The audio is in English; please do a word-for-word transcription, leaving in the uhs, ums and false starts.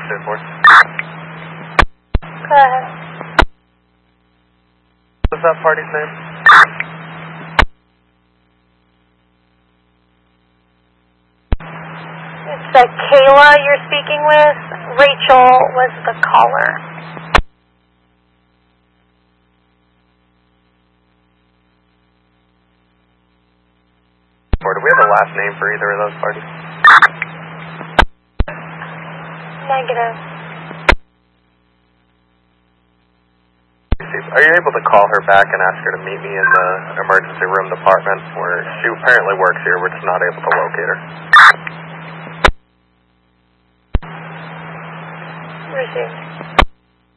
two four. Go ahead. What's that party's name? It's uh, Kayla you're speaking with. Rachel was the caller. Or do we have a last name for either of those parties? Negative. Are you able to call her back and ask her to meet me in the emergency room department where she apparently works here, we're just not able to locate her? Received.